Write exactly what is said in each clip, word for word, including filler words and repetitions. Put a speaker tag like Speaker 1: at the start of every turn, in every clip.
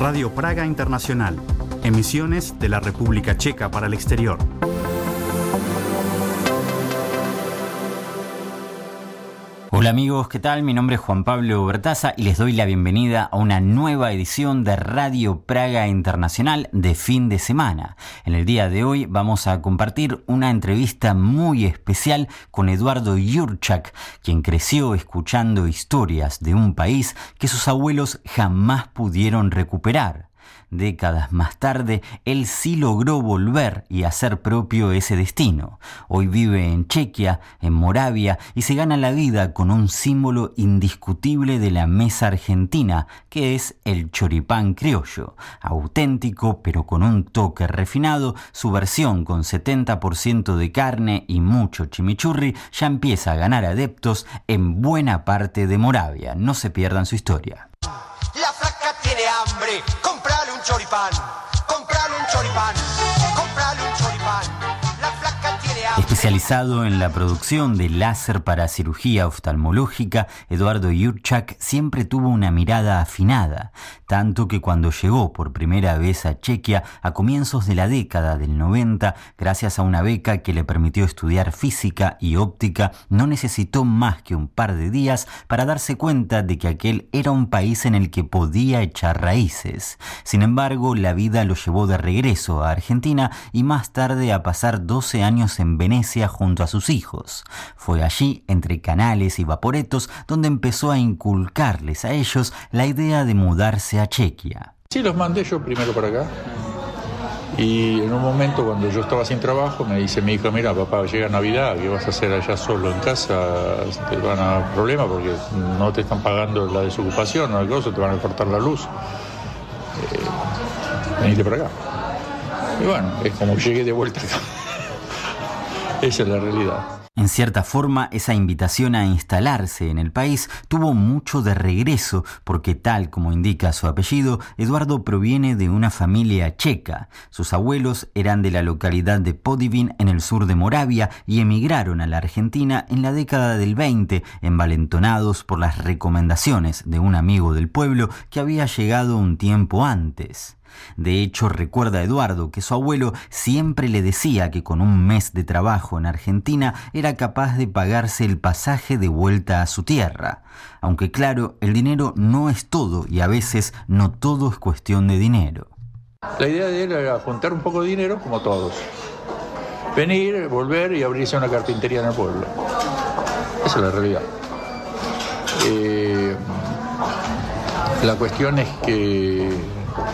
Speaker 1: Radio Praga Internacional, emisiones de la República Checa para el exterior.
Speaker 2: Hola amigos, ¿qué tal? Mi nombre es Juan Pablo Bertaza y les doy la bienvenida a una nueva edición de Radio Praga Internacional de fin de semana. En el día de hoy vamos a compartir una entrevista muy especial con Eduardo Jurčák, quien creció escuchando historias de un país que sus abuelos jamás pudieron recuperar. Décadas más tarde, él sí logró volver y hacer propio ese destino. Hoy vive en Chequia, en Moravia, y se gana la vida con un símbolo indiscutible de la mesa argentina, que es el choripán criollo. Auténtico, pero con un toque refinado, su versión con setenta por ciento de carne y mucho chimichurri ya empieza a ganar adeptos en buena parte de Moravia. No se pierdan su historia.
Speaker 3: La flaca tiene hambre, comprale un choripán, comprale un choripán, comprale un choripán. La flaca tiene hambre.
Speaker 2: Especializado en la producción de láser para cirugía oftalmológica, Eduardo Jurčák siempre tuvo una mirada afinada, tanto que cuando llegó por primera vez a Chequia a comienzos de la década del noventa, gracias a una beca que le permitió estudiar física y óptica, no necesitó más que un par de días para darse cuenta de que aquel era un país en el que podía echar raíces. Sin embargo, la vida lo llevó de regreso a Argentina y más tarde a pasar doce años en Venecia junto a sus hijos. Fue allí, entre canales y vaporetos, donde empezó a inculcarles a ellos la idea de mudarse a Chequia.
Speaker 4: Sí, los mandé yo primero para acá. Y en un momento, cuando yo estaba sin trabajo, me dice mi hijo: mira, papá, llega Navidad, ¿qué vas a hacer allá solo en casa? Te van a dar problemas porque no te están pagando la desocupación o algo, te van a cortar la luz. Eh, venite para acá. Y bueno, es como llegué de vuelta acá. Esa es la realidad.
Speaker 2: En cierta forma, esa invitación a instalarse en el país tuvo mucho de regreso, porque tal como indica su apellido, Eduardo proviene de una familia checa. Sus abuelos eran de la localidad de Podivin, en el sur de Moravia, y emigraron a la Argentina en la década del veinte, envalentonados por las recomendaciones de un amigo del pueblo que había llegado un tiempo antes. De hecho, recuerda Eduardo que su abuelo siempre le decía que con un mes de trabajo en Argentina era capaz de pagarse el pasaje de vuelta a su tierra. Aunque claro, el dinero no es todo y a veces no todo es cuestión de dinero.
Speaker 4: La idea de él era juntar un poco de dinero, como todos. Venir, volver y abrirse una carpintería en el pueblo. Esa es la realidad. Eh, la cuestión es que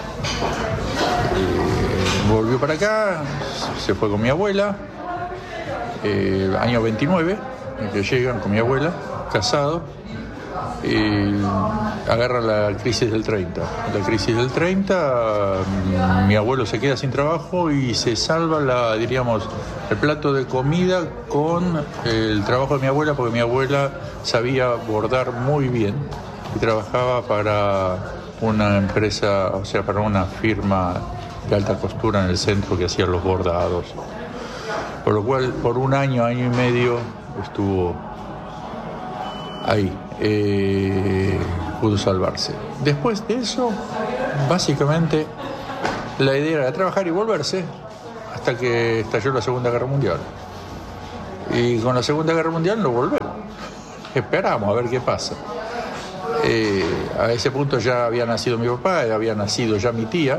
Speaker 4: Eh, volvió para acá, se fue con mi abuela, eh, año veintinueve, que llegan con mi abuela, casado, eh, agarra la crisis del treinta. La crisis del treinta, mi abuelo se queda sin trabajo y se salva, la, diríamos, el plato de comida con el trabajo de mi abuela, porque mi abuela sabía bordar muy bien y trabajaba para una empresa, o sea, para una firma de alta costura en el centro que hacía los bordados. Por lo cual, por un año, año y medio, estuvo ahí. Eh, pudo salvarse. Después de eso, básicamente, la idea era trabajar y volverse hasta que estalló la Segunda Guerra Mundial. Y con la Segunda Guerra Mundial no volvemos. Esperamos a ver qué pasa. Eh, a ese punto ya había nacido mi papá, había nacido ya mi tía,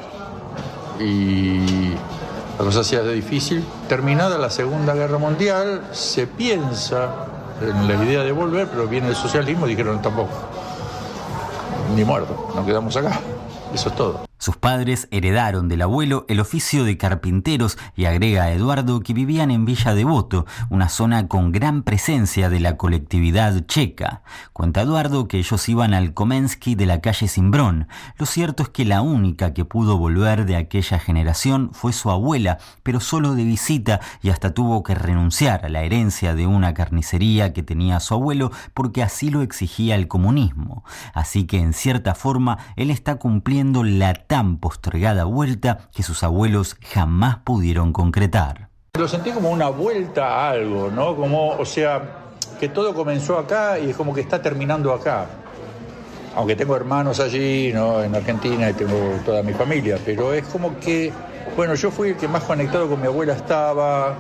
Speaker 4: y la cosa se hace difícil. Terminada la Segunda Guerra Mundial, se piensa en la idea de volver, pero viene el socialismo y dijeron tampoco, ni muerto, nos quedamos acá, eso es todo.
Speaker 2: Sus padres heredaron del abuelo el oficio de carpinteros y agrega a Eduardo que vivían en Villa Devoto, una zona con gran presencia de la colectividad checa. Cuenta Eduardo que ellos iban al Komensky de la calle Simbrón. Lo cierto es que la única que pudo volver de aquella generación fue su abuela, pero solo de visita, y hasta tuvo que renunciar a la herencia de una carnicería que tenía su abuelo porque así lo exigía el comunismo. Así que en cierta forma él está cumpliendo la tan postergada vuelta que sus abuelos jamás pudieron concretar.
Speaker 4: Lo sentí como una vuelta a algo, ¿no? Como, o sea, que todo comenzó acá y es como que está terminando acá. aunque tengo hermanos allí, ¿no? En Argentina, y tengo toda mi familia, pero es como que, bueno, yo fui el que más conectado con mi abuela estaba.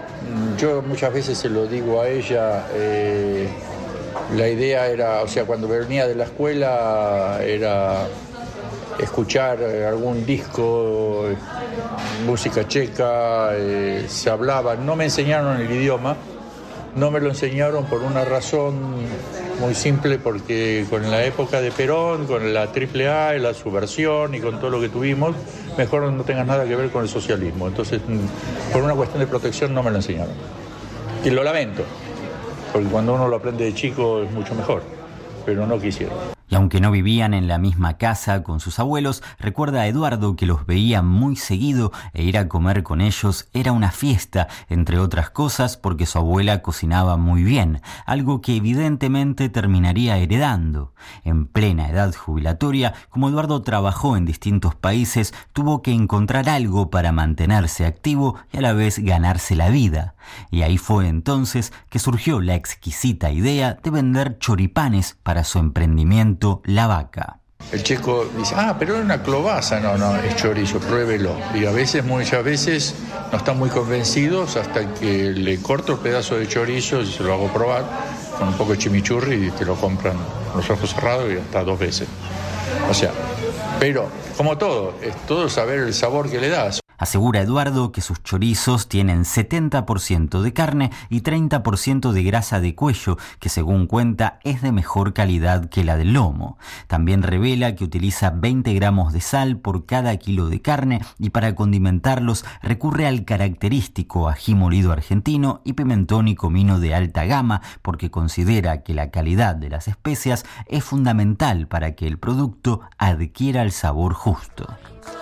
Speaker 4: Yo muchas veces se lo digo a ella, eh, la idea era, o sea, cuando venía de la escuela era escuchar algún disco, música checa, eh, se hablaba, no me enseñaron el idioma, no me lo enseñaron por una razón muy simple, porque con la época de Perón, con la triple A y la subversión y con todo lo que tuvimos, mejor no tengas nada que ver con el socialismo. Entonces, por una cuestión de protección no me lo enseñaron. Y lo lamento, porque cuando uno lo aprende de chico es mucho mejor, pero no quisieron.
Speaker 2: Y aunque no vivían en la misma casa con sus abuelos, recuerda a Eduardo que los veía muy seguido e ir a comer con ellos era una fiesta, entre otras cosas porque su abuela cocinaba muy bien, algo que evidentemente terminaría heredando. En plena edad jubilatoria, como Eduardo trabajó en distintos países, tuvo que encontrar algo para mantenerse activo y a la vez ganarse la vida. Y ahí fue entonces que surgió la exquisita idea de vender choripanes para su emprendimiento La Vaca.
Speaker 4: El checo dice, ah, pero es una clobaza. No, no, es chorizo, pruébelo. Y a veces, muchas veces, no están muy convencidos hasta que le corto el pedazo de chorizo y se lo hago probar con un poco de chimichurri y te lo compran con los ojos cerrados y hasta dos veces. O sea, pero, como todo, es todo saber el sabor que le das.
Speaker 2: Asegura Eduardo que sus chorizos tienen setenta por ciento de carne y treinta por ciento de grasa de cuello, que según cuenta es de mejor calidad que la del lomo. También revela que utiliza veinte gramos de sal por cada kilo de carne y para condimentarlos recurre al característico ají molido argentino y pimentón y comino de alta gama, porque considera que la calidad de las especias es fundamental para que el producto adquiera el sabor justo.